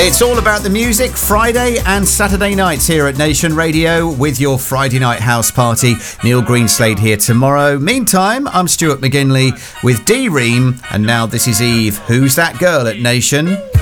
It's all about the music, Friday and Saturday nights here at Nation Radio with your Friday night house party. Neil Greenslade here tomorrow. Meantime, I'm Stuart McGinley with Dee Ream, and now this is Eve. Who's That Girl at Nation?